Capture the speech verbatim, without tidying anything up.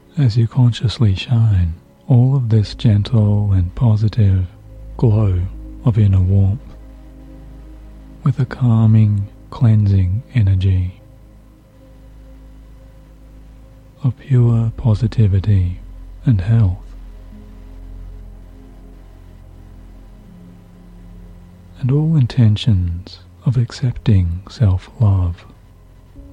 as you consciously shine all of this gentle and positive glow of inner warmth with a calming, cleansing energy of pure positivity and health, and all intentions of accepting self-love.